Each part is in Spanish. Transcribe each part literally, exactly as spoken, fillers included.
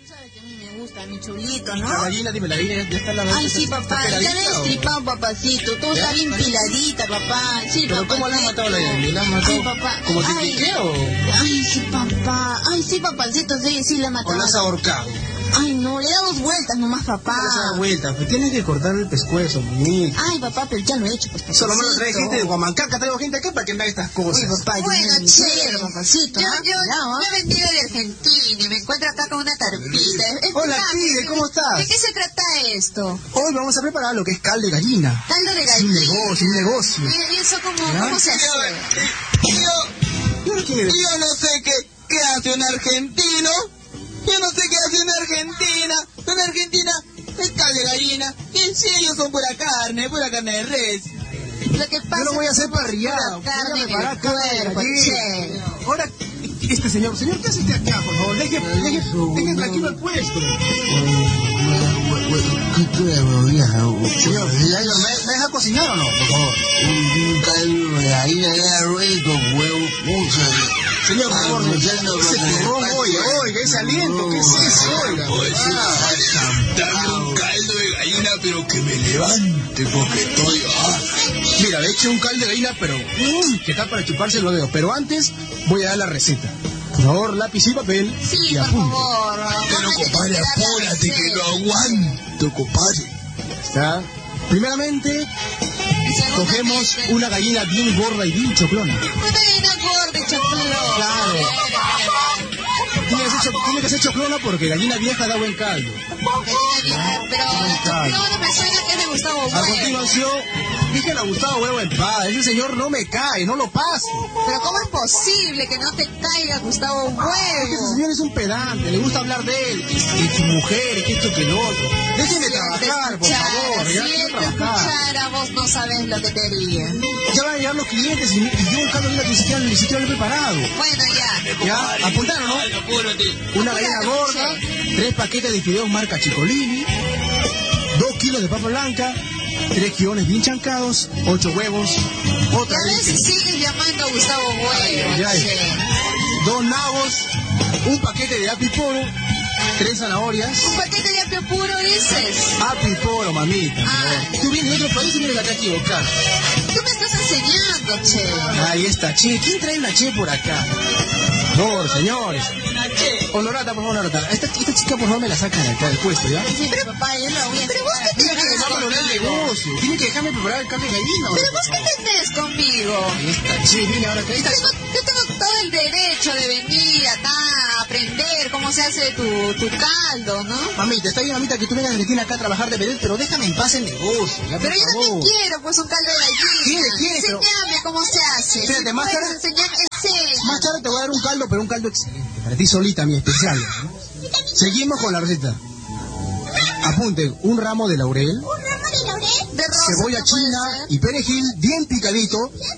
Tú sabes que a mí me gusta mi chulito, ¿no? La gallina, dime, la gallina ya está la Ay, sí, papá, ya la he destripado, papacito. Todo está bien piladita, papá. Sí, ¿pero papá. cómo la has matado la gallina? ¿La has matado? Ay, papá. ¿Como te Ay. piqué o...? Ay, sí, papá. Ay, sí, papacito, sí, sí la he ¿O matado. la has ahorcado? Ay, no, le he dado dos vueltas nomás, papá. No le has dado vueltas, pues tienes que cortar el pescuezo, muñeco. Ay, papá, pero ya lo he hecho, pues, papacito. Solo me lo trae gente de Huamancaca, traigo gente acá para que me haga estas cosas. Uy, papá, yo Bueno, me che, quiero, papacito. yo, ¿ah? yo, Cuidado, ¿ah? yo he venido de Argentina y me encuentro acá con una carpita. Hola, Explícame, Kide, ¿cómo estás? ¿De qué se trata esto? Hoy vamos a preparar lo que es caldo de gallina. Caldo de Es un gallina. negocio, un negocio. ¿Y eso cómo, ¿Ya? cómo se hace? Yo, ¿Y ahora quién eres? yo no sé qué, qué hace un argentino. Yo no sé qué hace una Argentina. Una Argentina es caldo de gallina. Y si ellos son pura carne, pura carne de res. Lo que pasa Yo lo voy a hacer es que parrillada. pura carne Voy a en preparar el carne de cuerpo, gallina. che. Ahora, este señor, señor, ¿qué hace usted acá, por favor? Deje, deje, deje tranquilo el puesto. Señor, señor, ¿me, ¿me deja cocinar o no, por favor? Un caldo de gallina de arroz con huevo, pucha. Señor, por favor, ese turrón, oiga, oiga, ese aliento, ¿qué es eso, oiga? Dame un caldo de gallina, pero que me levante, porque estoy... Ah. Mira, le eché un caldo de gallina, pero mm, que está para chuparse los dedos. Pero antes voy a dar la receta. Por favor, lápiz y papel Sí, y por apunte. favor. Pero vamos a compadre, esperar la apúrate que receta. no aguanto, compadre. ¿Está? Primeramente, Segundamente, cogemos una gallina bien gorda y bien choclona. Una gallina gorda y choclona. Claro. Tiene que ser, cho- tiene que ser choclona porque gallina vieja da buen caldo. Gallina vieja, pero la choclona me suena que es de Gustavo A Bueno. continuación, dije a Gustavo Huevo en paz. Ese señor no me cae, no lo paso. Pero ¿cómo es posible que no te caiga Gustavo Es que ese Huevo? señor es un pedante, le gusta hablar de él, que, que su mujer, que esto, que lo otro. Déjeme Si él te trabajar, por escuchara, favor. Si Ya él quiero te trabajar. escuchara, vos no sabés lo que te diría. Ya van a llegar los clientes y, y yo un caldo de gallina que ni siquiera, ni siquiera lo he preparado. Bueno, ya. ¿Ya? ¿Apuntaron, no? Apúrate. Una gallina Apúrate, gorda, che. tres paquetes de fideos marca Chicolini, dos kilos de papa blanca, tres guiones bien chancados, ocho huevos, otra Y a vez, veces sigues llamando a Gustavo Bueno, ya, che. dos nabos, un paquete de apiporo, tres zanahorias. ¿Un paquete de apio puro dices? Apiporo, mamita. Ah. Tú vienes de otro país y vienes acá a equivocar. Tú me estás enseñando, che. Ahí está, che. ¿Quién trae una che por acá? Por favor, señores. Honorata, por favor, Honorata. Esta, esta chica, por favor, me la sacan acá del puesto, ¿ya? Sí, pero papá, yo lo voy a Pero vos hacer. qué Tiene que dejarme lograr el negocio. Tiene que dejarme preparar el caldo de gallina. Pero vos qué tenés conmigo. Ahí está, che, viene ahora acá. Yo tengo, yo tengo todo el derecho de venir acá a aprender cómo se hace tu, tu caldo, ¿no? Mamita, está bien, mamita, que tú vengas de Argentina acá a trabajar de vedette, pero déjame en paz el negocio, ya, por Pero yo favor. también quiero, pues, un caldo de gallina. Quiere, quiere, pero- Enseñame cómo se hace. Espérate, Si más puedes tarde- enseñarme, enseña. Más tarde te voy a dar un caldo, pero un caldo excelente. Para ti solita, mi especial. ¿no? Seguimos con la receta. Apunten, un ramo de laurel, ¿Un ramo de laurel? De rosa, cebolla ¿no puede china ser? y perejil bien picadito.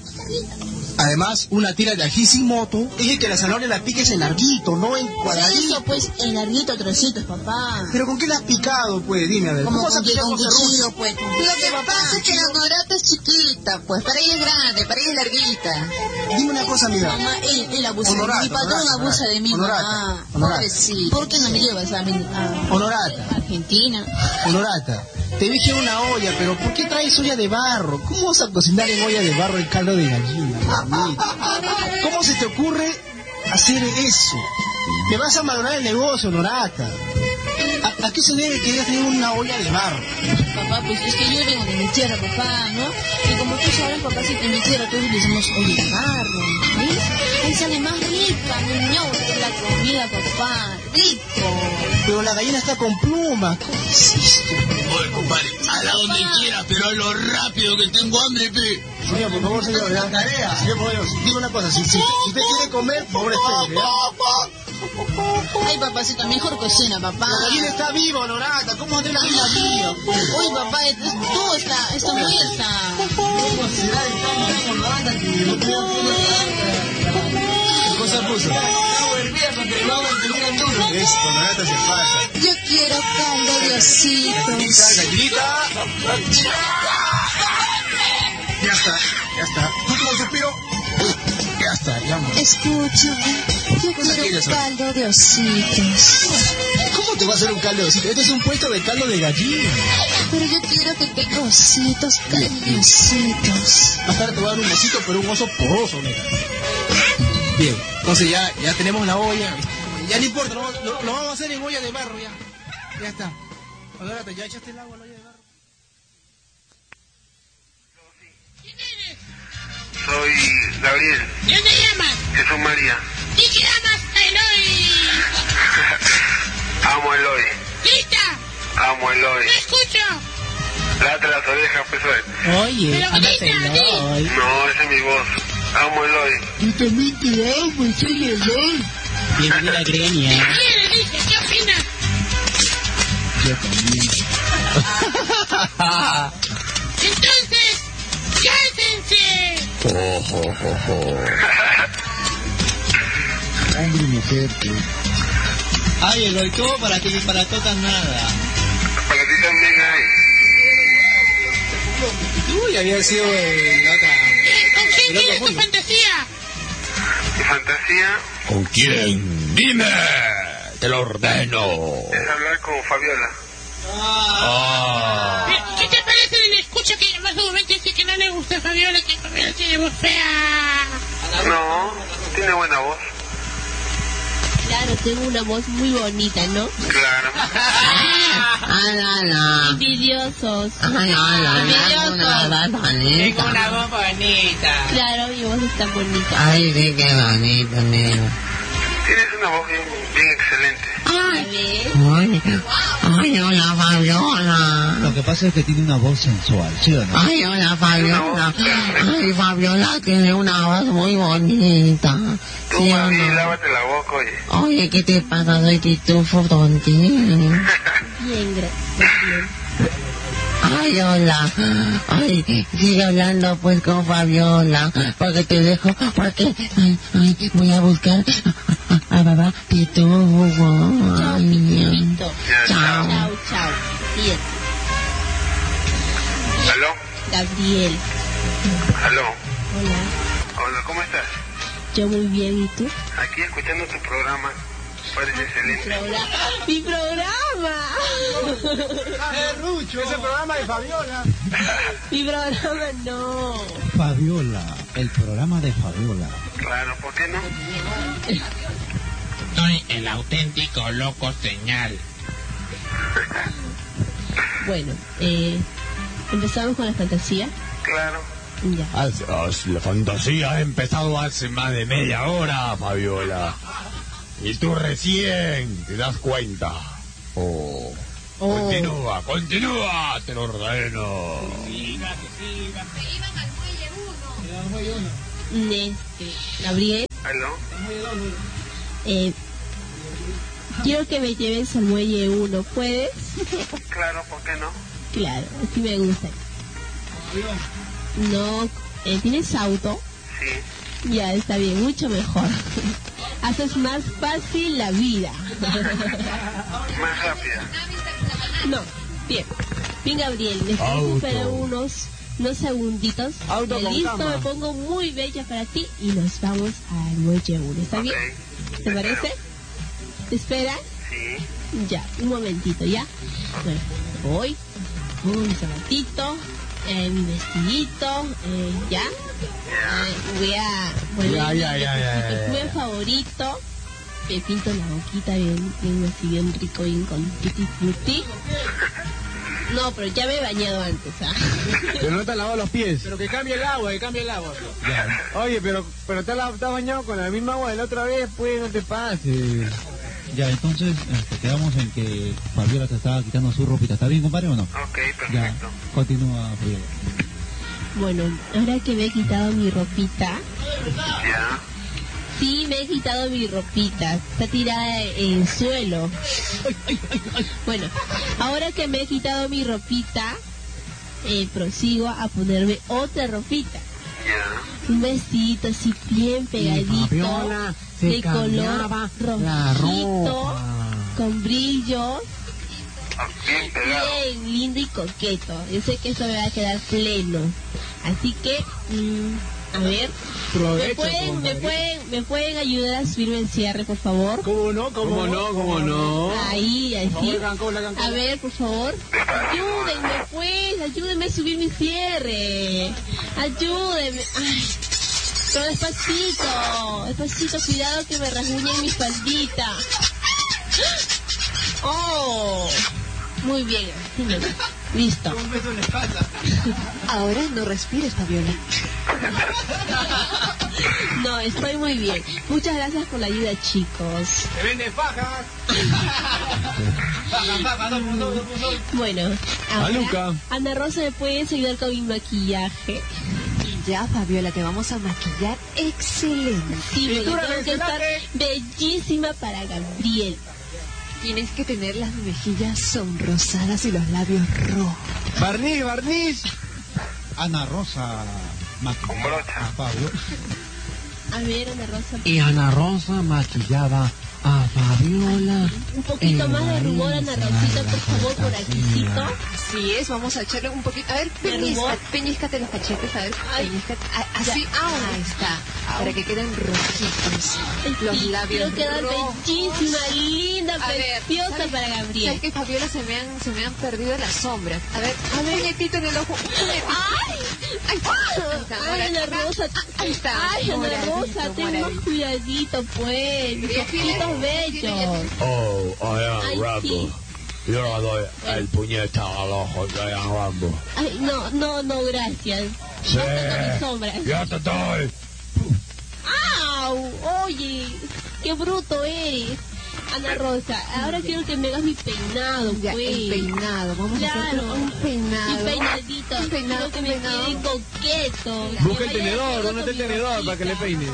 Además, una tira de ají sin moto. Dije que la zanahoria la piques en larguito, no en Por cuadradito. eso, pues, en larguito trocitos, papá. ¿Pero con qué la has picado, pues? Dime, a ver. Como ¿Cómo vas a con, picar con con serrucho? cuchillo, pues. con Lo que cuchillo, papá. pasa es que la norata es chiquita, pues. Para ella es grande, para ella es larguita. Dime una cosa, mira. Mamá, él, él abusa Honorata, de mí. Mi patrón honorata, abusa de mí, honorata, mamá. honorata. Pobrecito. ¿Por qué no me llevas a, mi- a Honorata, Argentina? Honorata, te dije una olla, pero ¿por qué traes olla de barro? ¿Cómo vas a cocinar en olla de barro el caldo de gallina, mamita? ¿Cómo se te ocurre hacer eso? Me vas a malograr el negocio, Honorata. ¿A, a qué se debe que hayas tenido una olla de barro? Papá, pues es que yo vengo de mi tierra, papá, ¿no? Y como tú sabes, papá, si en mi tierra todos utilizamos olla de barro, ¿ves? Ahí sale más rica, niño, que la comida, papá. Rico. Pero la gallina está con plumas. ¿Cómo hiciste? Oye, compadre, a la donde quiera, pero a lo rápido que tengo hambre, pe. Señor, por favor, señor, ya. Tarea. Señor, por favor, dime una cosa. Si, si, si usted quiere comer, por favor, espere, ¿ya? Ay, papacito, mejor cocina, papá. La gallina está viva, Honorata. ¿Cómo va a tener la gallina viva? Uy, papá, es- es- todo está, está muerta. ¿Qué cosa puso? Esto, Honorata se pasa. Yo quiero caldo de ositos. Gallinita, gallinita. Ya está, ya está. Último suspiro. Ya está, ya no. Escúchame, yo quiero quieres, caldo de ositos. ¿Cómo ¿Cómo te va a hacer un caldo de osito? Este es un puesto de caldo de gallina. Pero yo quiero que tenga ositos, cariñositos. Más tarde te voy a dar un osito, pero un oso poroso, mira. Bien, entonces ya, ya tenemos la olla. Ya no importa, lo, lo, lo vamos a hacer en olla de barro ya. Ya está. Ahora ya echaste el agua a la olla de barro. ¿Quién eres? Soy Gabriel. ¿De dónde llamas? Jesús María. ¿Y qué amas a Eloy? Amo a Eloy. ¡Grita! Amo a Eloy. ¡No escucho! Late las orejas, pues hoy. Oye, Pero ándate, grita, di. Eloy. No, esa es mi voz. Amo a Eloy. Yo también te amo, soy Eloy. Bienvenida a Grenia. ¿Qué quieres? Dice, ¿qué opinas? Yo también. Entonces, cállense. Hombre y mujer, pues. Ay, Eloy, ¿cómo para ti? Para todas nada. Para ti también hay. Uy, había sido eh, la otra... Eh, ¿Con quién el otro tienes tu mundo. fantasía? Mi fantasía ¿Con quién? Dime, te lo ordeno. es hablar con Fabiola. Ah. Eh, ¿Qué te parece de la escucha que más de un momento dice que no le gusta a Fabiola, que Fabiola tiene voz fea? No, tiene buena voz. Claro, tengo una voz muy bonita, ¿no? Claro. Ah, no, no. Envidiosos. Ah, no, no, Envidiosos. no, no, bonita. una voz bonita. Claro, mi voz está bonita. Ay, sí, qué bonito, negro. Tienes una voz bien, bien excelente. A ver. Ay, ay, hola, Fabiola. Lo que pasa es que tiene una voz sensual, ¿sí o no? Ay, hola, Fabiola. Ay, Fabiola tiene una voz muy bonita. Tú, ¿Sí o mami, no? lávate la boca, oye. Oye, ¿qué te pasa? Soy titufo tontín. Bien, gracias. Bien. Ay, hola. Ay, sigue hablando pues con Fabiola. Porque te dejo, porque ay, ay, voy a buscar a, a papá pitufo. Chao, Ay, Pitufito. Ya, chao. Chao, chao. Bien. ¿Aló? Gabriel. ¿Aló? Hola. Hola, ¿cómo estás? Yo muy bien, ¿y tú? Aquí escuchando tu programa. Parece excelente. Progra- ¡Mi programa! Ese programa de Fabiola. Mi programa no. Fabiola, el programa de Fabiola. Claro, ¿por qué no? Soy el auténtico loco señal. Bueno, eh, empezamos con la fantasía. Claro. Ya. Has- has- la fantasía ha empezado hace más de media hora, Fabiola. Y tú recién te das cuenta. Oh. Oh. Continúa, continúa, te lo ordeno. Este, Gabriel, ¿Aló? eh, quiero que me lleves al muelle uno, ¿puedes? Claro, ¿por qué no? Claro, así me gusta. No, eh, ¿tienes auto? Sí. Ya, está bien, mucho mejor. Haces más fácil la vida. Más rápida. No, bien. Bien, Gabriel, necesito Auto. esperar unos, unos segunditos. Auto Me con listo, cama. me pongo muy bella para ti y nos vamos al muelle uno. ¿Está bien? Ok. ¿Te parece? ¿Te esperas? Sí. Ya, un momentito, ¿ya? Bueno, voy, un zapatito, eh, mi vestidito, eh, ¿ya? Eh, voy a poner Ya, mi ya, ya, ya, ya, ya. perfume favorito, me pinto la boquita bien, bien así, bien rico, bien con tutti frutti. No, pero ya me he bañado antes, ¿ah? Pero no te has lavado los pies. Pero que cambie el agua, que cambie el agua. Oye, pero pero te has bañado con la misma agua de la otra vez, pues no te pases. Ya, entonces este, quedamos en que Fabiola te estaba quitando su ropita. ¿Está bien, compadre, o no? Ok, Ya, perfecto. continúa, Fabiola. Bueno, ahora que me he quitado mi ropita, Ya. sí me he quitado mi ropita, está tirada en el suelo. Bueno, ahora que me he quitado mi ropita, eh, prosigo a ponerme otra ropita. Ya. Un vestidito así bien pegadito, Fabiola se de color cambiaba la rojito, ropa. con brillos, Ah, bien pegado. bien lindo y coqueto. Yo sé que eso me va a quedar pleno. Así que, mm, A ver, Provecho, ¿me pueden, me compadre. pueden, me pueden ayudar a subirme el cierre, por favor? ¿Cómo no? ¿Cómo, ¿Cómo no? ¿Cómo no? Ahí, ahí sí. Oigan, cola, oigan, cola. A ver, por favor. Ayúdenme, pues, ayúdenme a subir mi cierre. Ayúdenme. Ay, pero despacito, despacito, cuidado que me rasguñe mi espaldita. Oh, muy bien, así me va. Listo. Un beso en la espalda. Ahora no respires, Fabiola. No, estoy muy bien. Muchas gracias por la ayuda, chicos. ¡Se vende fajas! ¡Fajas, fajas! ¡Dos por dos, dos por dos! Bueno, ahora, Aluca. Ana Rosa, ¿me puedes ayudar con mi maquillaje? Ya, Fabiola, te vamos a maquillar excelente. Sí, porque Pintura tengo que estar mencionaje. bellísima para Gabriel. Tienes que tener las mejillas sonrosadas y los labios rojos. Barniz, barniz. Ana Rosa Con brocha. a Pablo. A ver, Ana Rosa, Y Ana Rosa maquillaba a Fabiola. un poquito más de rubor, Ana Rosita, por favor, por aquícito. Así es, vamos a echarle un poquito. A ver, ¿De peñisca, rubor? peñíscate los cachetes, a ver, Ay. peñíscate. Ah, así, Ya. ahí está, para que queden rojitos. Los Sí, labios quiero quedar rojos. bellísima, linda, A ver, preciosa ¿sabes- para ¿Sabes Gabriel. que Fabiola se me han, se me han perdido las sombras? A ver, un puñetito en el ojo, un puñetito. ¡Ay! Ahí está, ahí está, Ay, Ana mora- Rosa, ahí está, ay, Ana moradito, Rosa, ten más moradito. cuidadito, pues, mis Ya tiene, ojitos ya tiene, ya bellos. tiene. Oh, I Ay, am Rambo. sí. Yo no doy el puñetazo al ojo de I am Rambo. Ay, no, no, no, gracias. Sí. Basta con mis sombras. Ya te doy. ¡Au! Oye, qué bruto eres. Ana Rosa, ahora quiero que me hagas mi peinado, Ya, pues. el peinado, vamos a hacer Claro. un peinado. Mi peinadito. Un peinado, Quiero que un me peinado. quede coqueto. Busca Que el vaya tenedor, de ¿dónde está el acuerdo con mi tenedor para que le rosita. peine?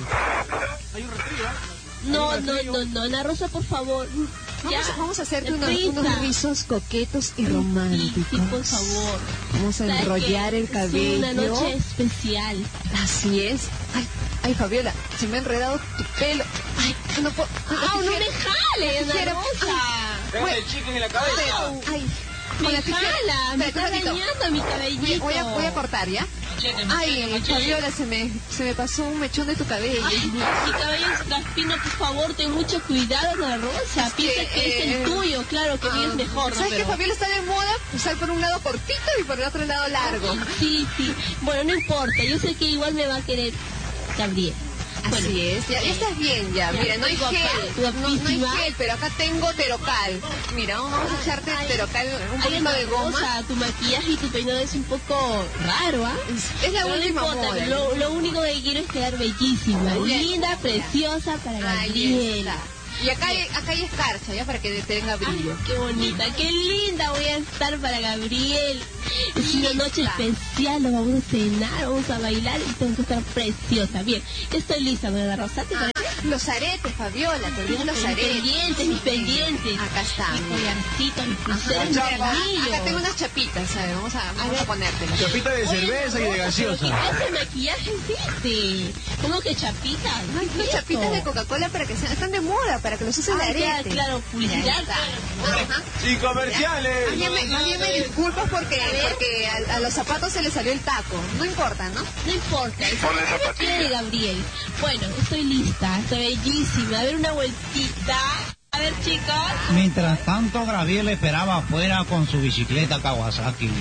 No, no, no, no, Ana Rosa, por favor. Ya. Vamos, vamos a hacerte unos, Deprisa. unos rizos coquetos y Sí, románticos. sí, por favor. Vamos a ¿Sabes enrollar qué? el cabello. Es una noche especial. Así es. Ay, ay, Fabiola, se me ha enredado tu pelo. Ay, no puedo. ¡Ah, no me jales, Ana Tijera. Rosa! ¡Déjale chicken en la cabeza! Au. Ay, Me con la tijera. jala, me Espera, está un ratito. dañando mi Voy, cabellito. voy a, voy a cortar, ¿ya? Ay, Fabiola, se me, se me pasó un mechón de tu cabello. Ay, mi cabello es traspino, por favor, ten mucho cuidado, Ana Rosa. Piensa que es eh, el tuyo, claro, que Ah, es mejor, ¿no? ¿Sabes que Pero- Fabiola está de moda? Usar por un lado cortito y por el otro lado largo. Sí, sí. Bueno, no importa, yo sé que igual me va a querer Gabriel. Así Bueno, es, ya, ya estás bien ya. Ya Mira, no hay estoy gel, guapa, no, no hay guapísima. gel, pero acá tengo terocal. Mira, vamos a echarte Ay, terocal, un Ay, poquito Ana de goma. Rosa, tu maquillaje y tu peinado es un poco raro, ¿ah? Es, es la Pero no última importa, moda. lo, lo único que quiero es quedar bellísima, Muy bien. linda, preciosa para Ahí Gabriel. está. Y acá hay, acá hay escarcha, ya, para que te tenga brillo. Qué bonita, qué linda voy a estar para Gabriel. Es una noche Lista. especial, nos vamos a cenar, vamos a bailar y tengo que estar preciosa. Bien, estoy lista, Ana Rosa. ¿te Ah, parece? los aretes, Fabiola, te olvidas los Mis aretes. pendientes, mis pendientes. Acá está. Mi collarcito, mis Ajá, pulseras, mis acá, anillos. acá tengo unas chapitas, ¿sabes? Vamos a, vamos a ponértelas. Chapita de Oye, cerveza y Ana de Rosa, pero gaseosa. ¿qué clase de maquillaje es este? ¿Cómo que chapitas? No, ¿Qué unas es chapitas esto? de Coca-Cola para que sean, están de moda, para que los usen de Ah, ya, arete. claro, publicidad. Ya está. Ajá. ¡Y comerciales! Más bien, me, más bien me disculpas porque, porque a, a los zapatos se les salió el taco. No importa, ¿no? No importa, eso Ponle no me zapatilla. quiere Gabriel. Bueno, estoy lista, estoy bellísima. A ver una vueltita. A ver, chicos. Mientras tanto, Gabriel esperaba afuera con su bicicleta Kawasaki.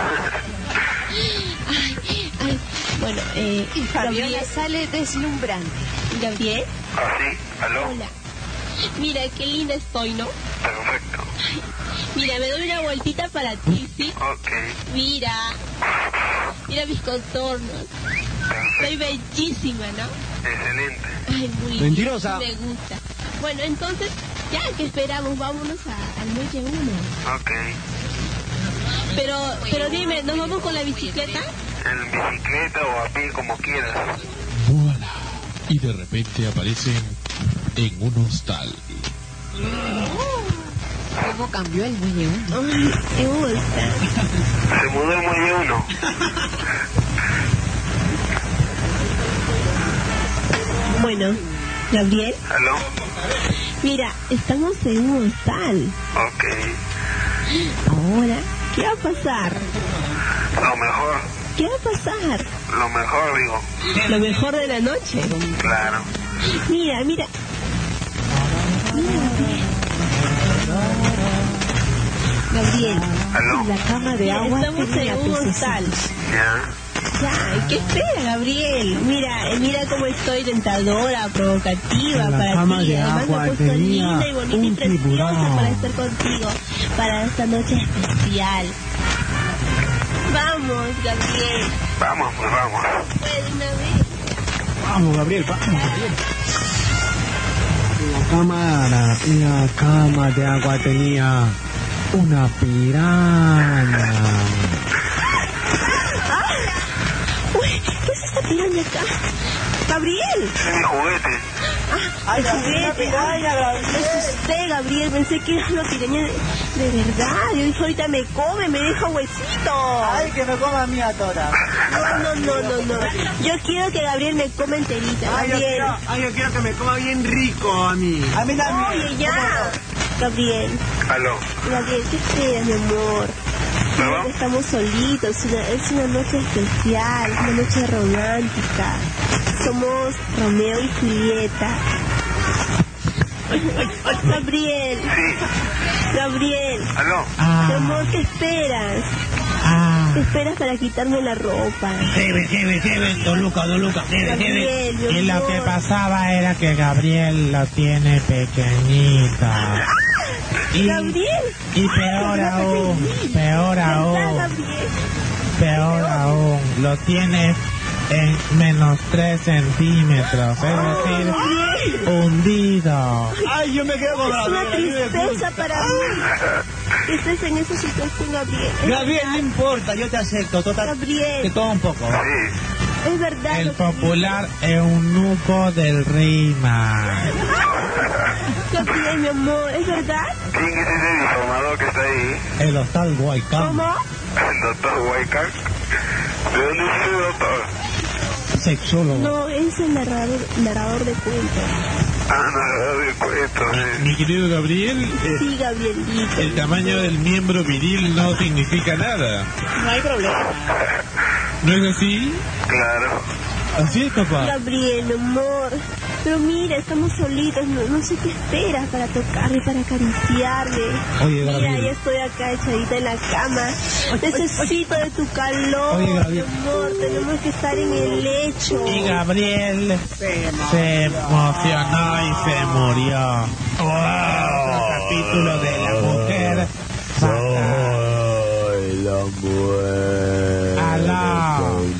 Ay, ay. Bueno, eh, Y Fabiola Gabriel. sale deslumbrante. Gabriel, ¿Así? ¿Aló? hola. Mira, qué linda estoy, ¿no? Perfecto. Mira, me doy una vueltita para ti, ¿sí? Ok. Mira. Mira mis contornos. Soy bellísima, ¿no? Excelente. Ay, muy Mentirosa. bien. Me gusta. Bueno, entonces, ya que esperamos, vámonos a, al muelle uno. Ok. Pero, pero dime, ¿nos vamos con la bicicleta? En bicicleta o a pie, como quieras. Voilà. Y de repente aparecen en un hostal. ¿Cómo cambió el muelle uno? Ay, me gusta. Se mudó el muelle uno. Bueno, Gabriel, ¿Aló? mira, estamos en un hostal. Ok. Ahora, ¿qué va a pasar? A lo mejor ¿Qué va a pasar? Lo mejor, digo. Lo mejor de la noche. Claro. Mira, mira. Gabriel, ¿Aló? en la cama de agua Estamos tiene en un pececitos. hostal. Ya. Ya, ¿qué espera, Gabriel? Mira, eh, mira cómo estoy tentadora, provocativa En la para cama ti. de Además me agua he puesto tenía linda y bonita y un preciosa tiburón. para estar contigo, para esta noche especial. Vamos, Gabriel. Vamos, pues vamos. Pues, de una vez. Vamos, Gabriel, vamos, Gabriel. En la cámara, en la cama de agua tenía una piraña. Uy, ¿qué es esta piraña acá? Gabriel. Es mi juguete. Ah, el juguete. Ay, me asusté, Gabriel. Pensé que era una piraña de, de verdad. Yo dije, ahorita me come, me deja huesito. Ay, que me coma a mí a toda. No, no, no, no, no. Yo quiero que Gabriel me coma enterita, Ay, yo Gabriel. quiero, ay, yo quiero que me coma bien rico a mí. A mí también. Oye, ya. Gabriel, Aló. Gabriel, ¿qué esperas, mi amor? Mira que estamos solitos, una, es una noche especial, una noche romántica. Somos Romeo y Julieta. Gabriel. Gabriel. Aló. Mi amor, ¿qué esperas? ¿Qué esperas para quitarme la ropa? Debe, debe, debe, don Luca, don Luca, debe, Gabriel, debe. mi Y lo amor. que pasaba era que Gabriel lo tiene pequeñita. Y, Gabriel. y peor aún, peor ¿Verdad, aún, Gabriel? peor aún, lo tiene en menos tres centímetros, es decir, hundido. Ay, yo me quedo con Es una Gabriel. tristeza para mí que estés en esa situación, Gabriel. Es Gabriel, no verdad, importa, yo te acepto. Total, Gabriel. que todo un poco. Sí. Es verdad. El lo que popular eunuco del Rima. dices. Gabriel, mi amor, ¿es verdad? ¿Quién es ese difamado que está ahí? El hostal Huaycán. ¿Cómo? El doctor Huaycan. ¿De dónde es ese doctor? Sexólogo. No, es el narrador, narrador de cuentos. Ah, no, de cuentos. eh. Mi querido Gabriel, eh, Sí, Gabrielito. el tamaño del miembro viril no significa nada. No hay problema. ¿No es así? Claro. Así es, papá. Gabriel, mi amor. Pero mira, estamos solitos, no, no sé qué esperas para tocarme, para acariciarme. Oye, Mira, Gabriel. ya estoy acá echadita en la cama. Necesito de tu calor, Oye, mi Gabriel. amor. Tenemos que estar en el lecho. Y Gabriel se emocionó y se murió. Otro capítulo de la mujer. Soy la mujer. Alá.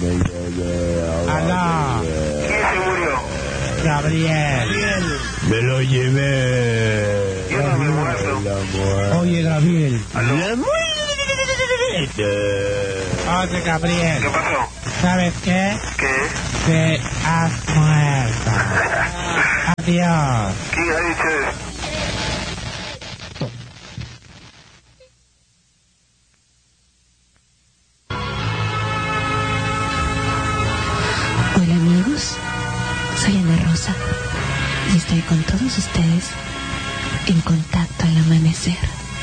Alá. ¿Quién se murió? Gabriel. Me lo llevé. Yo no me he muerto. La muerte. Oye, Gabriel. ¿Aló? Oye, Gabriel. ¿Qué pasó? ¿Sabes qué? ¿Qué? Que has muerto. Adiós. ¿Quién ha dicho eso? Hola amigos, soy Ana Rosa y estoy con todos ustedes en Contacto al Amanecer.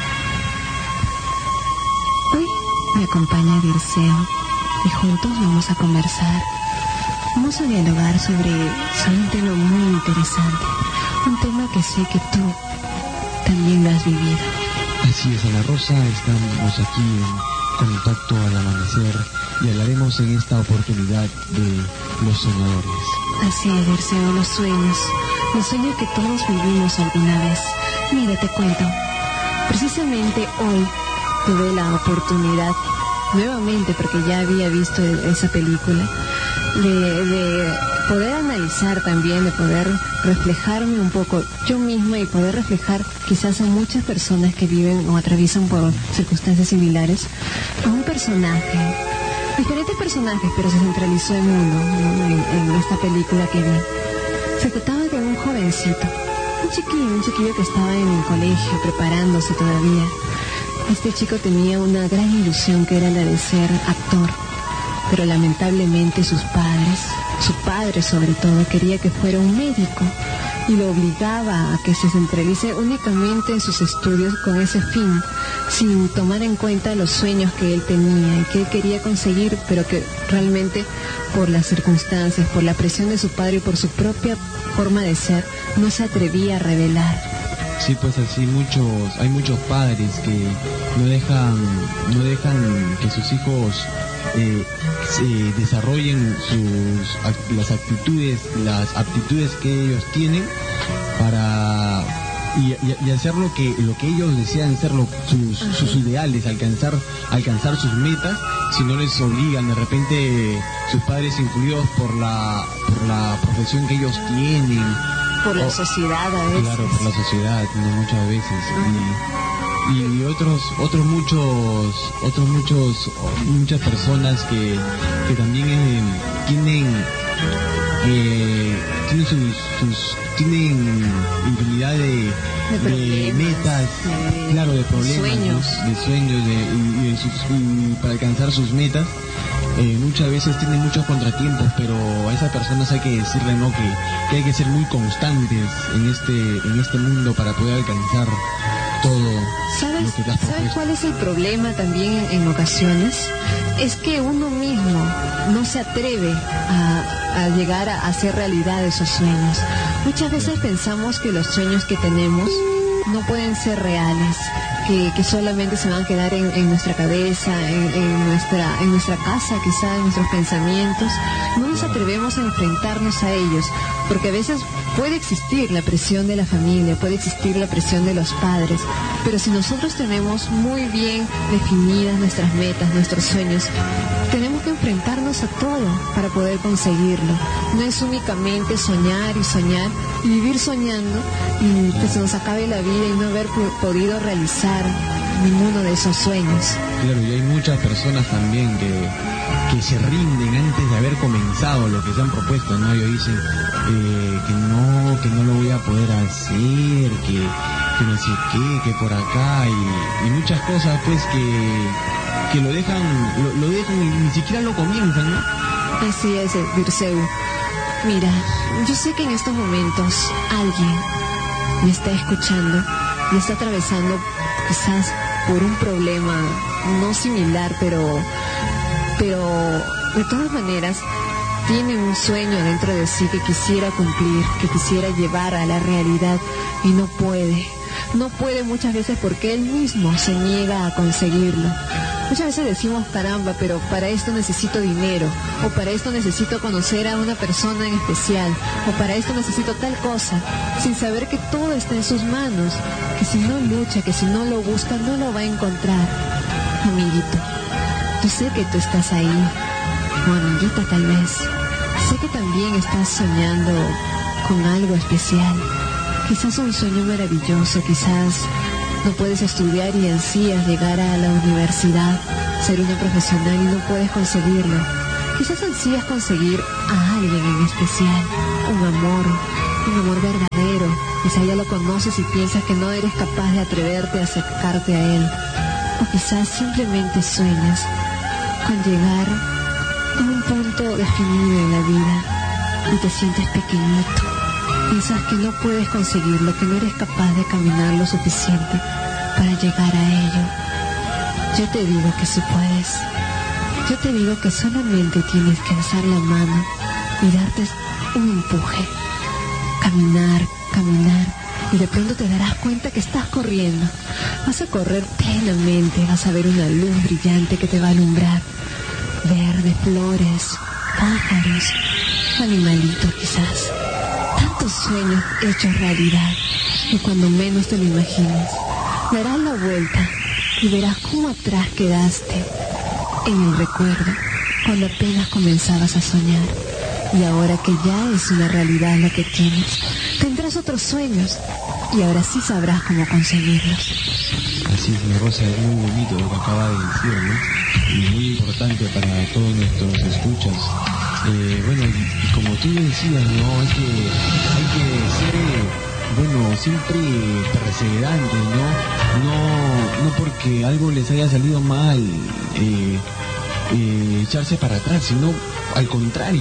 Hoy me acompaña Dirceo y juntos vamos a conversar, vamos a dialogar sobre, sobre un tema muy interesante, un tema que sé que tú también lo has vivido. Así es, Ana Rosa, estamos aquí en Contacto al Amanecer y hablaremos en esta oportunidad de los soñadores. Así es, Dirceo, los sueños, los sueños que todos vivimos alguna vez. Mira, te cuento, precisamente hoy tuve la oportunidad, nuevamente porque ya había visto esa película, de, de poder analizar también, de poder reflejarme un poco yo misma y poder reflejar quizás a muchas personas que viven o atraviesan por circunstancias similares, a un personaje, diferentes personajes, pero se centralizó en uno, ¿no? en, en esta película que vi. Se trataba de un jovencito, un chiquillo, un chiquillo que estaba en el colegio preparándose todavía. Este chico tenía una gran ilusión que era la de ser actor, pero lamentablemente sus padres, su padre sobre todo, quería que fuera un médico, y lo obligaba a que se centralice únicamente en sus estudios con ese fin, sin tomar en cuenta los sueños que él tenía y que él quería conseguir, pero que realmente por las circunstancias, por la presión de su padre y por su propia forma de ser, no se atrevía a revelar. Sí, pues así muchos, hay muchos padres que no dejan, no dejan que sus hijos eh, se desarrollen sus las actitudes, las aptitudes que ellos tienen para y, y, y hacer lo que lo que ellos desean ser, lo, sus, sus ideales, alcanzar alcanzar sus metas, si no les obligan de repente sus padres influidos por la por la profesión que ellos tienen. Por la oh, sociedad a veces. Claro, por la sociedad, no, muchas veces. Y, y otros, otros muchos, otros muchos, muchas personas que, que también eh, tienen, eh, tienen sus, sus, tienen infinidad de, de, de metas, de, claro, de problemas, sueños, ¿no? de sueños, de, y, y, de sus, y para alcanzar sus metas. Eh, muchas veces tienen muchos contratiempos, pero a esas personas hay que decirle, ¿no?, que, que hay que ser muy constantes en este en este mundo para poder alcanzar todo. ¿Sabes, lo que te has propuesto. ¿Sabes cuál es el problema también en, en ocasiones? Es que uno mismo no se atreve a, a llegar a hacer realidad esos sueños. Muchas veces pensamos que los sueños que tenemos no pueden ser reales, que, que solamente se van a quedar en, en nuestra cabeza, en, en nuestra en nuestra casa, quizá en nuestros pensamientos. No nos atrevemos a enfrentarnos a ellos, porque a veces puede existir la presión de la familia, puede existir la presión de los padres, pero si nosotros tenemos muy bien definidas nuestras metas, nuestros sueños, tenemos que enfrentarnos a todo para poder conseguirlo. No es únicamente soñar y soñar y vivir soñando y que se nos acabe la vida y no haber podido realizar ninguno de esos sueños. Claro, y hay muchas personas también que, que se rinden antes de haber comenzado lo que se han propuesto, ¿no? Ellos dicen eh, que no, que no lo voy a poder hacer, que, que no sé qué, que por acá y, y muchas cosas pues que, que lo dejan, lo, lo dejan y ni siquiera lo comienzan, ¿no? Así es, Dirceu. Mira, yo sé que en estos momentos alguien me está escuchando y está atravesando quizás por un problema no similar, pero pero de todas maneras tiene un sueño dentro de sí que quisiera cumplir, que quisiera llevar a la realidad y no puede. No puede muchas veces porque él mismo se niega a conseguirlo. Muchas veces decimos, caramba, pero para esto necesito dinero, o para esto necesito conocer a una persona en especial, o para esto necesito tal cosa, sin saber que todo está en sus manos, que si no lucha, que si no lo busca, no lo va a encontrar. Amiguito, yo sé que tú estás ahí, o amiguita tal vez, sé que también estás soñando con algo especial, quizás un sueño maravilloso, quizás no puedes estudiar y ansías llegar a la universidad, ser una profesional y no puedes conseguirlo. Quizás ansías conseguir a alguien en especial, un amor, un amor verdadero. Quizás ya lo conoces y piensas que no eres capaz de atreverte a acercarte a él. O quizás simplemente sueñas con llegar a un punto definido en la vida y te sientes pequeñito. Piensas que no puedes conseguirlo, que no eres capaz de caminar lo suficiente para llegar a ello. Yo te digo que sí puedes. Yo te digo que solamente tienes que alzar la mano y darte un empuje. Caminar, caminar, y de pronto te darás cuenta que estás corriendo. Vas a correr plenamente, vas a ver una luz brillante que te va a alumbrar. Verde, flores, pájaros, animalitos quizás. Tantos sueños hechos realidad, y cuando menos te lo imagines, darás la vuelta y verás cómo atrás quedaste en el recuerdo cuando apenas comenzabas a soñar. Y ahora que ya es una realidad la que tienes, tendrás otros sueños y ahora sí sabrás cómo conseguirlos. Así es, mi Rosa, es muy bonito lo que acaba de decir, ¿no? Y muy importante para todos nuestros escuchas. Eh, bueno, y, y como tú decías, ¿no? Es que hay que ser, bueno, siempre perseverante, ¿no? No, no porque algo les haya salido mal, eh, eh, echarse para atrás, sino al contrario,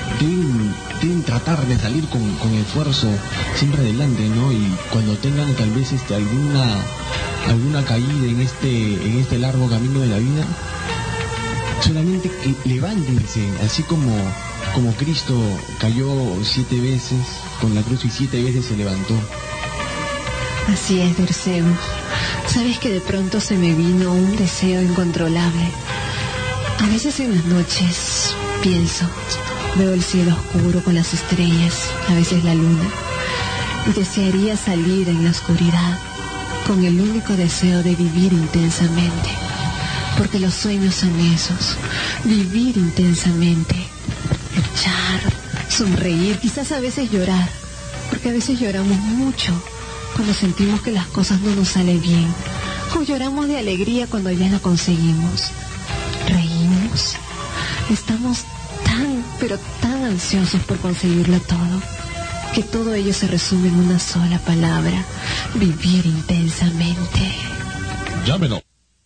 deben, deben tratar de salir con, con esfuerzo siempre adelante, ¿no? Y cuando tengan tal vez este alguna alguna caída en este en este largo camino de la vida, solamente que levántense, así como como Cristo cayó siete veces con la cruz y siete veces se levantó. Así es, Dirceu. Sabes que de pronto se me vino un deseo incontrolable. A veces en las noches pienso, veo el cielo oscuro con las estrellas, a veces la luna, y desearía salir en la oscuridad con el único deseo de vivir intensamente, porque los sueños son esos, vivir intensamente, luchar, sonreír, quizás a veces llorar, porque a veces lloramos mucho cuando sentimos que las cosas no nos salen bien, o lloramos de alegría cuando ya lo conseguimos. Reímos, estamos tan, pero tan ansiosos por conseguirlo todo, que todo ello se resume en una sola palabra: vivir intensamente. Llámenos.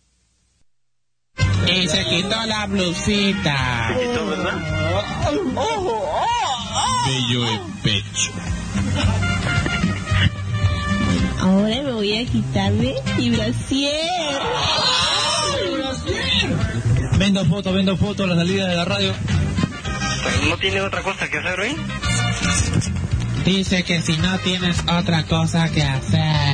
Y se quitó la blusita. ¿Se quitó, verdad? Bello en pecho. Ahora me voy a quitarme mi brasier. Vendo fotos, vendo fotos a la salida de la radio. ¿No tiene otra cosa que hacer hoy? Dice que si no tienes otra cosa que hacer.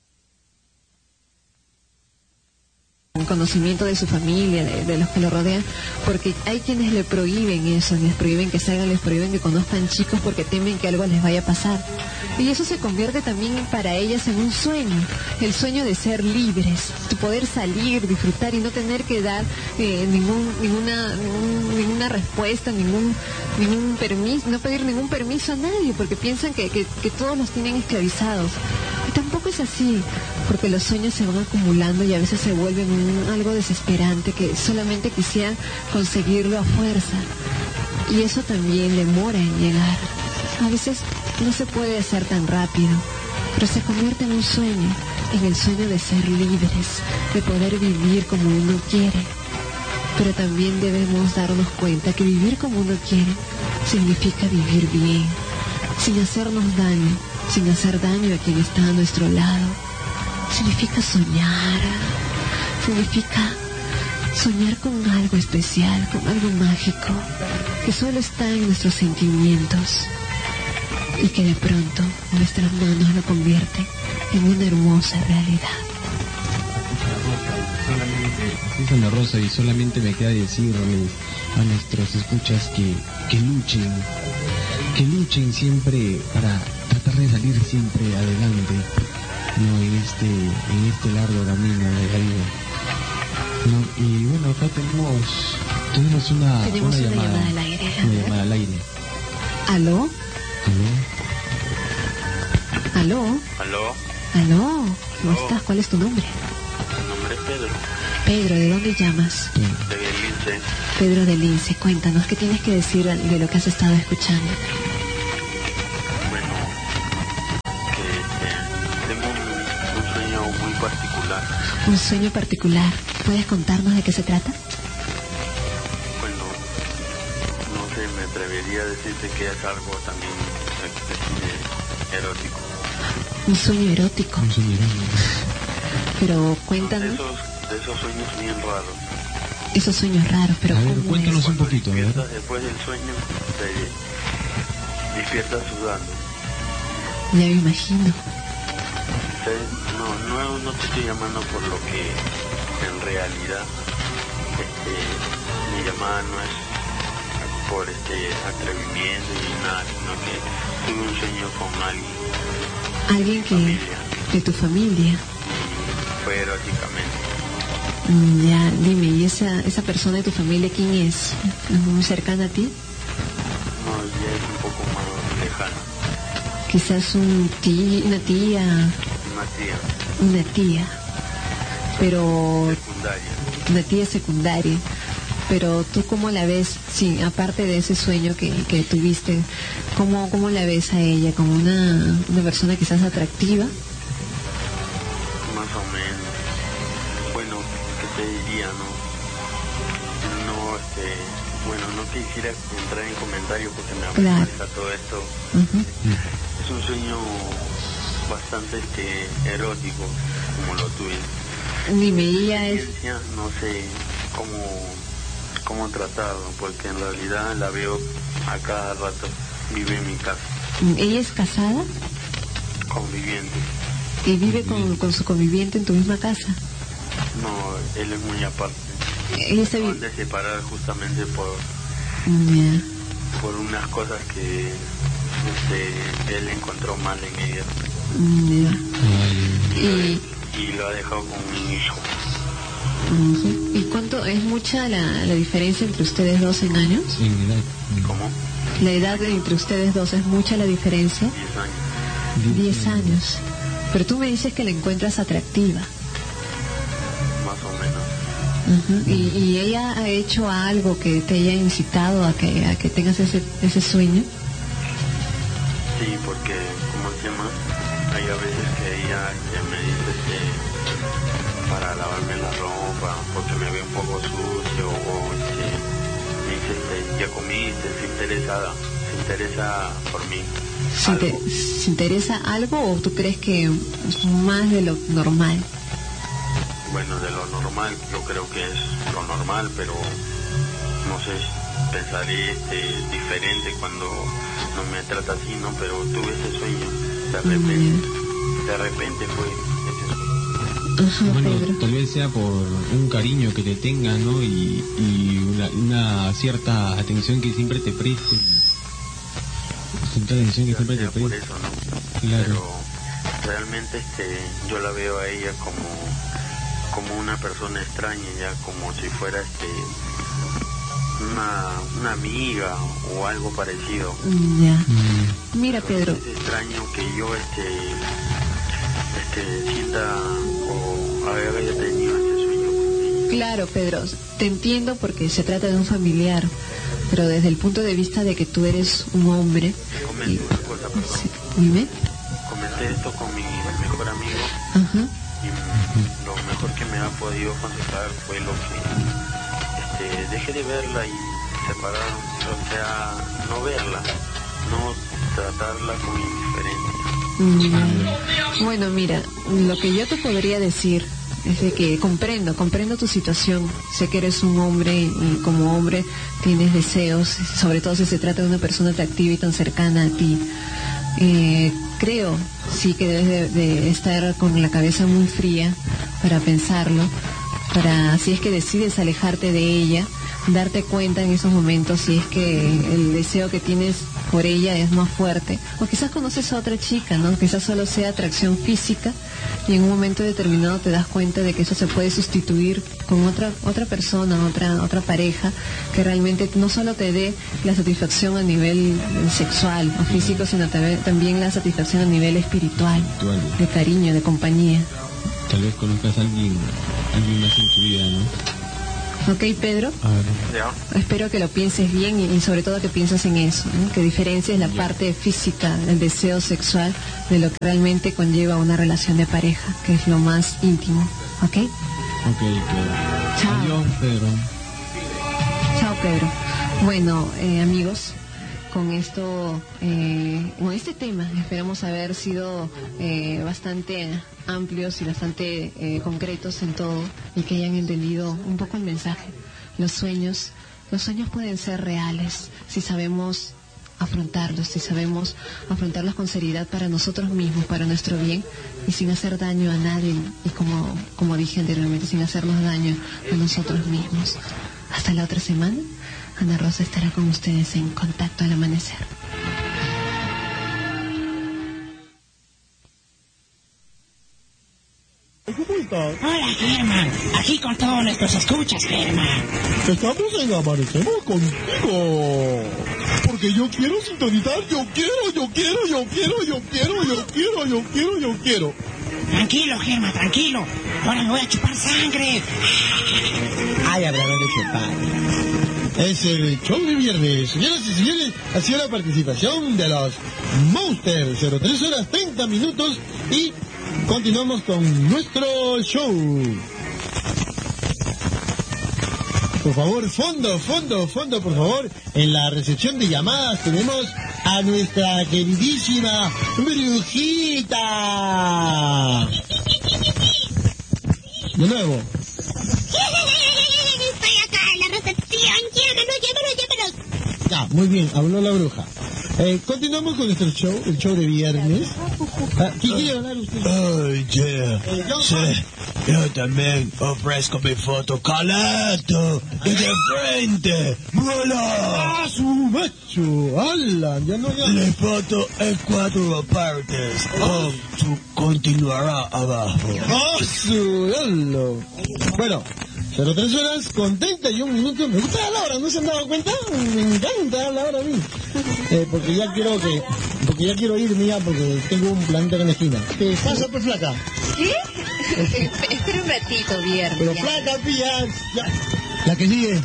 Conocimiento de su familia, de, de los que lo rodean, porque hay quienes le prohíben eso, les prohíben que salgan, les prohíben que conozcan chicos porque temen que algo les vaya a pasar. Y eso se convierte también para ellas en un sueño, el sueño de ser libres, de poder salir, disfrutar y no tener que dar eh, ningún, ninguna, ningún, ninguna respuesta, ningún, ningún permiso, no pedir ningún permiso a nadie, porque piensan que, que, que todos los tienen esclavizados. Y tampoco es así, porque los sueños se van acumulando y a veces se vuelven un, algo desesperante, que solamente quisieran conseguirlo a fuerza. Y eso también demora en llegar. A veces no se puede hacer tan rápido, pero se convierte en un sueño, en el sueño de ser libres, de poder vivir como uno quiere. Pero también debemos darnos cuenta que vivir como uno quiere significa vivir bien, sin hacernos daño, sin hacer daño a quien está a nuestro lado. Significa soñar, significa soñar con algo especial, con algo mágico, que solo está en nuestros sentimientos y que de pronto nuestras manos lo convierten en una hermosa realidad. Así es, Ana Rosa, y solamente me queda decirles a nuestros escuchas que, que luchen, que luchen siempre para tratar de salir siempre adelante, no en este, en este largo camino de la vida. No, y bueno, acá tenemos, tenemos una, tenemos una, una llamada, llamada al aire. una llamada al aire. ¿Aló? ¿Aló? ¿Aló? ¿Aló? ¿Aló? ¿Cómo ¿Aló? estás? ¿Cuál es tu nombre? Mi nombre es Pedro, Pedro, ¿de dónde llamas? de Lince. Pedro de Lince, cuéntanos, ¿qué tienes que decir de lo que has estado escuchando? Bueno, que eh, tengo un, un sueño muy particular. Un sueño particular. ¿Puedes contarnos de qué se trata? Bueno, no sé, me atrevería a decirte que es algo también eh, erótico. Un sueño erótico. Un sueño erótico. Pero De cuéntanos esos, de esos sueños bien raros. esos sueños raros, pero A ver, ¿cómo cuéntanos es? un poquito, a ver. Despiertas después del sueño, te despiertas sudando. Ya me imagino. Entonces, no, no, no te estoy llamando por lo que en realidad este, mi llamada no es por este atrevimiento ni nada, sino que tuve un sueño con alguien, Alguien que familia, de tu familia. y fue eróticamente. Mm, Ya, dime, ¿y esa esa persona de tu familia quién es? ¿Es muy cercana a ti? No, ya es un poco más lejano. Quizás un tí, una tía, Una tía una tía, pero secundaria. una tía secundaria. Pero tú cómo la ves, sí, aparte de ese sueño que, que tuviste, ¿cómo, cómo la ves a ella? ¿Como una, una persona quizás atractiva? Más o menos. Bueno, ¿qué te diría, no? No, este, Bueno, no quisiera entrar en comentarios porque me Claro. afecta todo esto. Ujú. Es un sueño bastante este, erótico, como lo tuyo. Dime, ella es... Ciencia, no sé cómo, cómo tratarlo, porque en realidad la veo a cada rato. Vive en mi casa, ¿Ella es casada? conviviente. ¿Y vive con, con su conviviente en tu misma casa? No, él es muy aparte. Ella está Acaban vi- de separar justamente por, Ya. por unas cosas que este, él encontró mal en ella. Ya. Y, Y lo ha dejado con mi hijo. ujú. ¿Y cuánto es mucha la, la diferencia entre ustedes dos en años? En edad. ¿Cómo? La edad entre ustedes dos es mucha la diferencia. Diez años. Diez años. Pero tú me dices que la encuentras atractiva. Más o menos. Ujú. ¿Y, y ella ha hecho algo que te haya incitado a que, a que tengas ese, ese sueño? Sí, porque, ¿cómo se llama? Hay a veces que ella que me dice que para lavarme la ropa, porque me ve un poco sucio, o este, me dice, este, ya comiste, se interesa, se interesa por mí. ¿Se, te- ¿Se interesa algo o tú crees que es más de lo normal? Bueno, de lo normal, yo creo que es lo normal, pero no sé, pensaré este, diferente cuando no me trata así, ¿no? Pero tuve ese sueño, de repente, de repente fue ese sueño. Bueno, tal vez sea por un cariño que te tenga, ¿no? Y, y una, una cierta atención que siempre te preste. Cierta atención que siempre te Por preste. eso, ¿no? Claro. Pero realmente este, yo la veo a ella como, como una persona extraña, ya como si fuera este una, una amiga o algo parecido. Ya. Mira, Pedro, Es extraño que yo este, este sienta o haya tenido ese sueño. claro, Pedro, te entiendo porque se trata de un familiar, pero desde el punto de vista de que tú eres un hombre, Comenté una cosa, perdón. dime. Comenté esto con mi mejor amigo Ajá. y lo mejor que me ha podido aconsejar fue lo que este, dejé de verla y separarnos, o sea, no verla, no tratarla con indiferencia. Mm, Bueno, mira, lo que yo te podría decir es de que comprendo, comprendo tu situación. Sé que eres un hombre y como hombre tienes deseos, sobre todo si se trata de una persona atractiva y tan cercana a ti. Eh, creo, sí, que debes de, de estar con la cabeza muy fría para pensarlo, para, si es que decides alejarte de ella, darte cuenta en esos momentos si es que el deseo que tienes por ella es más fuerte, o quizás conoces a otra chica, ¿no? Quizás solo sea atracción física y en un momento determinado te das cuenta de que eso se puede sustituir con otra otra persona, otra otra pareja que realmente no solo te dé la satisfacción a nivel sexual o físico, sino también, también la satisfacción a nivel espiritual, de cariño, de compañía. Tal vez conozcas a alguien, alguien más en tu vida, ¿no? ¿Ok, Pedro? A ver. Ya. Espero que lo pienses bien y, y sobre todo que pienses en eso, ¿no? Que diferencies la parte física, el deseo sexual, de lo que realmente conlleva una relación de pareja, que es lo más íntimo. ¿Ok? Ok, claro. Chao. Adiós, Pedro. Chao, Pedro. Bueno, eh, amigos, con esto, eh, con este tema, esperamos haber sido eh, bastante amplios y bastante eh, concretos en todo y que hayan entendido un poco el mensaje. Los sueños, los sueños pueden ser reales si sabemos afrontarlos, si sabemos afrontarlos con seriedad para nosotros mismos, para nuestro bien y sin hacer daño a nadie y como, como dije anteriormente, sin hacernos daño a nosotros mismos. Hasta la otra semana. Ana Rosa estará con ustedes en Contacto al Amanecer. Hola, Germán. Aquí con todos nuestros escuchas, Germán. Estamos en Amanecemos contigo. Porque yo quiero sintonizar, yo quiero, yo quiero, yo quiero, yo quiero, yo quiero, yo quiero, yo quiero. Tranquilo, Germán, tranquilo. Ahora me voy a chupar sangre. Ay, hablaron de chupar. Es el show de viernes. Señoras y señores, ha sido la participación de los Monsters. tres horas treinta minutos y continuamos con nuestro show. Por favor, fondo, fondo, fondo, por favor. En la recepción de llamadas tenemos a nuestra queridísima Brujita. De nuevo. Estoy acá en la recepción. Llámanos, llámanos, llámanos. Ya, muy bien, habló la bruja. Eh, continuamos con nuestro show, el show de viernes. Ah, ¿Qué quiere hablar usted? Ay, yeah. Eh, yo- Sí, yo también ofrezco mi foto calato y de frente. ¡Vuela! ¡Ah, su macho! ¡Hala! Ya no, ya. La foto en cuatro partes. Oh, tú continuará abajo. ¡Ah, su! ¡Hala! Bueno, cero tres horas con treinta y un minutos. Me gusta la hora, ¿no se han dado cuenta? Me encanta la hora a mí. Eh, porque ya quiero que... Porque ya quiero irme ya porque tengo un planeta en la esquina. ¿Qué pasa, pues, flaca? ¿Qué? Espera un ratito, viernes. Pero ya. flaca, pillas, ya. La que sigue.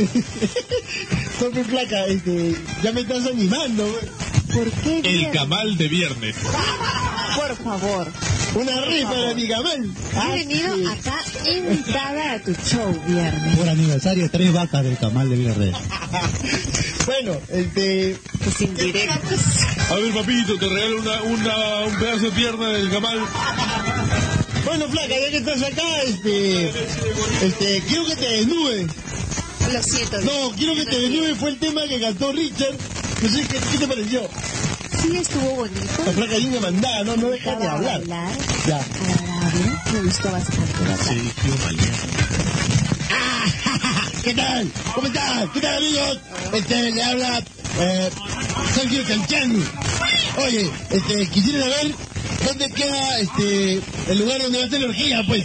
Soy flaca, este, ya me estás animando, güey. ¿Por qué El viernes? Camal de viernes. Por favor. Una rifa de mi camal. He venido acá invitada a tu show, viernes. Por aniversario, tres vacas del Camal de Villarreal. Bueno, este... Tus indirectos. A ver, papito, te regalo una, una, un pedazo de pierna del Camal. Bueno, flaca, ya que estás acá, este... Este, quiero que te desnudes. Lo siento. No, quiero que te desnudes, fue el tema que cantó Richard. No sé, ¿qué, qué te pareció? Sí, estuvo bonito. La flaca ahí me mandaba, no, no deja de Estaba hablar. bailar, Ya. agradable. Me gustó bastante, ¿verdad? Sí, yo mañana. ¿Qué tal? ¿Cómo estás? ¿Qué tal, amigos? Este, le habla... Eh, Sergio Canchan. Oye, este, quisiera saber dónde queda, este, el lugar donde va a ser la orgía, pues.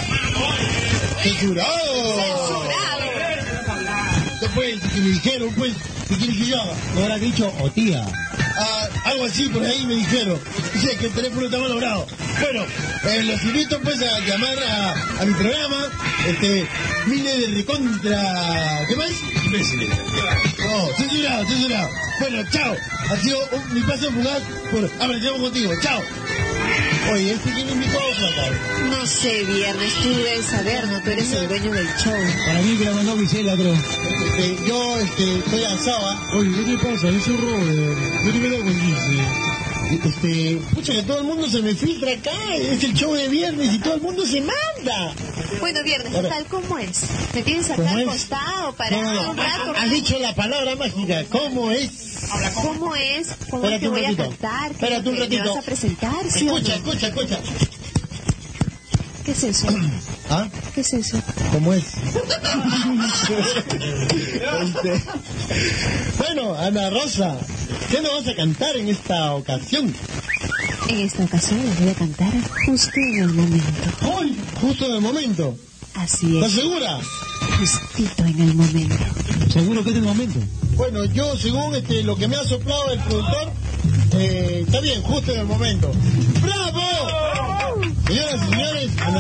¡Censurado! ¿Qué pues? Que me dijeron, pues, ¿qué quieres que yo haga? ¿No habrás dicho o tía? Ah, algo así por ahí me dijeron. Dice que el teléfono está malogrado. Bueno, eh, los invito pues a llamar a, a mi programa. Este, Mile de Recontra. ¿Qué más? Imbéciles. No, censurado, censurado. Bueno, chao. Ha sido un, mi paso fugaz por Aparecemos Contigo. Chao. Oye, ¿este quién invitó a Flaca? No sé, viernes, tú debes saber, ¿no? Tú eres el dueño del show. Para mí que la mandó Gisela, creo. Este, yo este, estoy asada. Oye, ¿qué te pasa? Ese Robert. Yo te veo con Gise. Este, pucha, que todo el mundo se me filtra acá. Es el show de viernes y todo el mundo se manda. Bueno, viernes, Ahora, tal como es. ¿Me tienes acá ¿cómo al es? costado para No, no, no. un rato? Has dicho la palabra mágica. ¿Cómo es? ¿Cómo es? ¿Cómo Espérate te un voy a ratito. cantar? Espérate un ¿Me ratito. vas a presentar, sí o Escucha, no? escucha, escucha. ¿Qué es eso? ¿Ah? ¿Qué es eso? ¿Cómo es? Este, bueno, Ana Rosa, ¿qué nos vas a cantar en esta ocasión? En esta ocasión les voy a cantar justo en el momento. ¡Ay! Justo en el momento. Así ¿Estás es, segura? justito en el momento. ¿Seguro que es el momento? Bueno, yo según este, lo que me ha soplado el productor, eh, está bien, justo en el momento. ¡Bravo! Señoras y señores,